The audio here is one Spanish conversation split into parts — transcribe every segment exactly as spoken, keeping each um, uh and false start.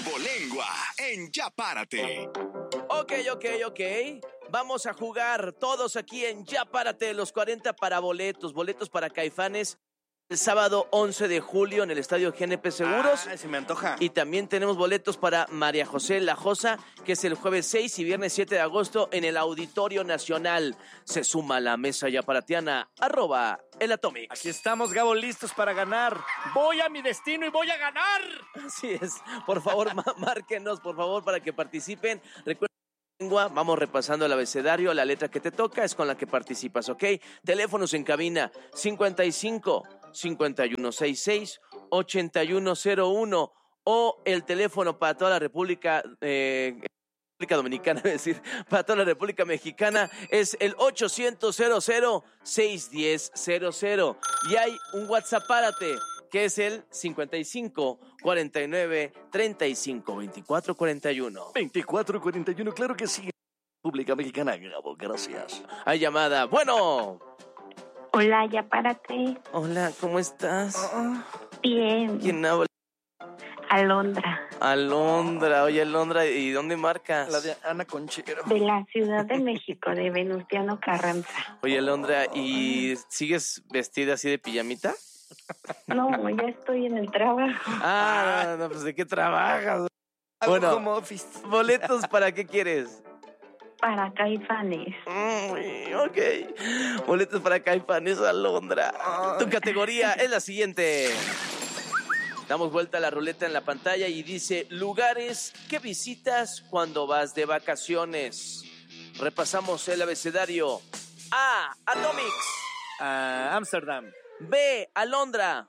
Turbolengua en Ya Párate. Ok, ok, ok. Vamos a jugar todos aquí en Ya Párate, los cuarenta para boletos, boletos para Caifanes. El sábado once de julio en el Estadio G N P Seguros. Ah, se me antoja. Y también tenemos boletos para María José La Josa, que es el jueves seis y viernes siete de agosto en el Auditorio Nacional. Se suma a la mesa yaparatiana, arroba el Atomics. Aquí estamos, Gabo, listos para ganar. Voy a mi destino y voy a ganar. Así es. Por favor, márquenos, por favor, para que participen. Recuerden. Vamos repasando el abecedario, la letra que te toca es con la que participas, ¿ok? Teléfonos en cabina cincuenta y cinco, cincuenta y uno sesenta y seis, ochenta y uno cero uno o el teléfono para toda la República eh, República Dominicana, es decir, para toda la República Mexicana es el ochocientos, cero cero, seiscientos diez, cero cero. Y hay un WhatsApp párate, que es el cincuenta y cinco, cuarenta y nueve, treinta y cinco, veinticuatro, cuarenta y uno. veinticuatro cuarenta y uno, claro que sí. República Mexicana, Gabo, gracias. Hay llamada. Bueno. Hola, ya párate. Hola, ¿cómo estás? Bien. ¿Quién habla? Alondra. Alondra, oye Alondra, ¿y dónde marcas? La de Ana Conchero. De la Ciudad de México, de Venustiano Carranza. Oye Alondra, ¿y sigues vestida así de pijamita? No, ya estoy en el trabajo. Ah, no, pues ¿de qué trabajas? Algo Bueno, como office. ¿boletos para qué quieres? Para Caifanes. Mm, ok, boletos para Caifanes, Alondra. Tu categoría es la siguiente. Damos vuelta a la ruleta en la pantalla y dice lugares que visitas cuando vas de vacaciones. Repasamos el abecedario. A, Atomics. A Ámsterdam. B, Alondra.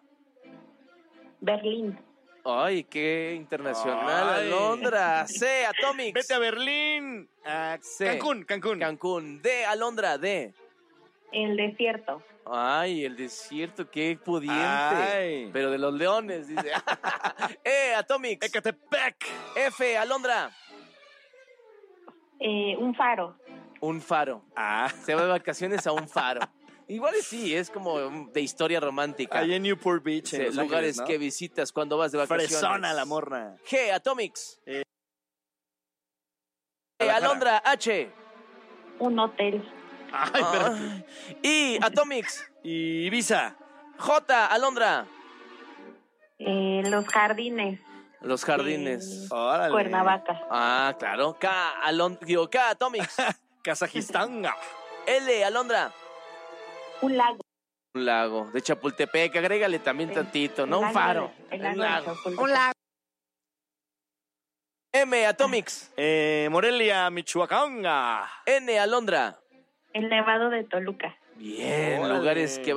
Berlín. Ay, qué internacional, Ay. Alondra. C, Atomics. Vete a Berlín. A C. Cancún, Cancún. Cancún. D, Alondra, D. El desierto. Ay, el desierto, qué pudiente. Ay. Pero de los leones, dice. E, Atomics. Ecatepec. F, Alondra. Eh, un faro. Un faro. Ah. Se va de vacaciones a un faro. Igual sí, es como de historia romántica. Allá en Newport Beach, Sí, en Los lugares Ángeles, ¿no? que visitas cuando vas de vacaciones. Fresona la morra. G, Atomics. Eh. E, Alondra, H. Un hotel. Ay, pero... Ay. I, Atomics. Y Ibiza. J, Alondra. Eh, los jardines. Los jardines. Órale. Cuernavaca. Ah, claro. K, Alon... Digo, K, Atomics. Kazajistán. L, Alondra. Un lago. Un lago. De Chapultepec, agrégale también Sí. tantito, ¿no? El Un lago faro. de- el Un lago de lago. Chapultepec. Un lago. M, Atomics. Eh, Morelia, Michoacán. N, Alondra. El Nevado de Toluca. Bien, Órale. lugares que va.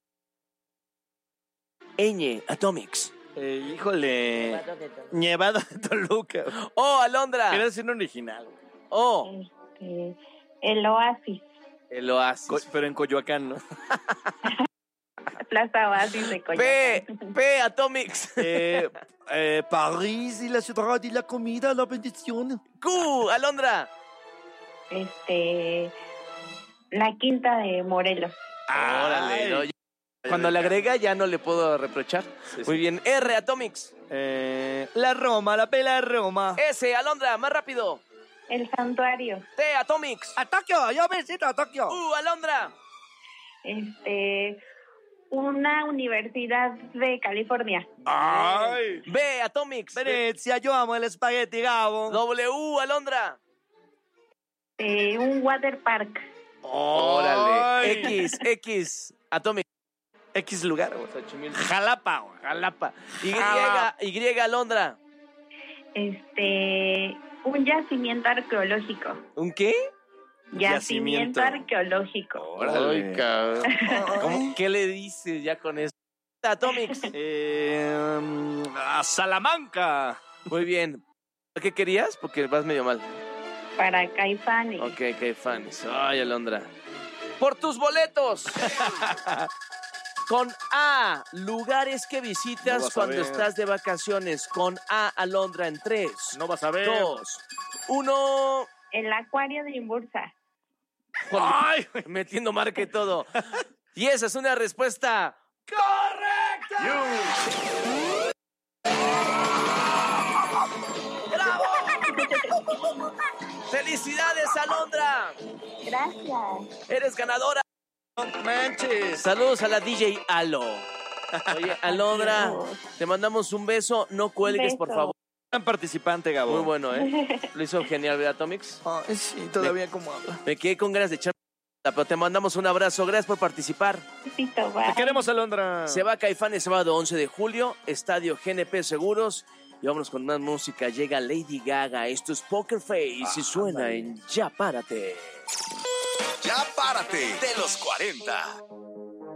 Ñ, Atomics. Eh, híjole. Nevado de Toluca. O, Alondra. Era ser un original. O, Este, el Oasis. el Oasis. Co- pero en Coyoacán, ¿no? Plaza Oasis de P, Coyoacán. P, Atomics. Eh, eh, París y la ciudad y la comida, la bendición. Q, Alondra. Este, la Quinta de Morelos. Órale, Ay. no, ya- Cuando le agrega ya no le puedo reprochar. Sí, sí. Muy bien. R, Atomics. Eh, la Roma, la pela Roma. S, Alondra, más rápido. El Santuario. T, Atomics. A Tokio, yo visito a Tokio. U, Alondra. Este, una universidad de California. Ay. B, Atomics. Venecia, yo amo el espagueti, Gabo. W, Alondra. Eh, un water park. Órale. Ay. X, X, Atomics. X lugar, güey. Xochimilco. Jalapa, güey. Jalapa. Y, Jalapa. Y, Alondra. Este, un yacimiento arqueológico. ¿Un qué? Yacimiento, Yacimiento. arqueológico. Órale. Ay, cabrón. ¿Cómo- ¿Qué le dices ya con eso? Atomics. Eh, um, a Salamanca. Muy bien. ¿Qué querías? Porque vas medio mal. Para Caifanes. Ok, qué fans. Ay, Alondra. Por tus boletos. Con A, lugares que No visitas vas a cuando ver. estás de vacaciones. Con A, Alondra, en tres, No vas a ver. dos, uno. El acuario de Imbursa. Ay, Metiendo marca y todo. Y esa es una respuesta correcta. ¡Felicidades, Alondra! Gracias. Eres ganadora. No manches. Saludos a la D J Alo. Oye, Alondra, Adiós. te mandamos un beso. No cuelgues, Beso. por favor. Gran participante, Gabo. Muy bueno, ¿eh? Lo hizo genial, ¿verdad, Tomix? Ay, sí, todavía como habla. Me quedé con ganas de echar, pero te mandamos un abrazo. Gracias por participar. Besito, bye. Te queremos, Alondra. Se va Caifán el sábado once de julio, Estadio G N P Seguros. Y vámonos con más música. Llega Lady Gaga. Esto es Poker Face y suena en Ya Párate. Ya párate de los cuarenta.